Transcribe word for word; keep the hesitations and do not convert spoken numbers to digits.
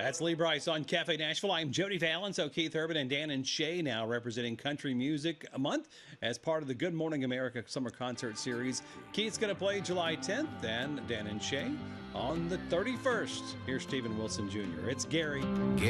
That's Lee Bryce on Cafe Nashville. I'm Jody Fallon. So Keith Urban and Dan and Shay now representing Country Music Month as part of the Good Morning America Summer Concert Series. Keith's going to play July tenth and Dan and Shay on the thirty-first. Here's Stephen Wilson Junior It's Gary.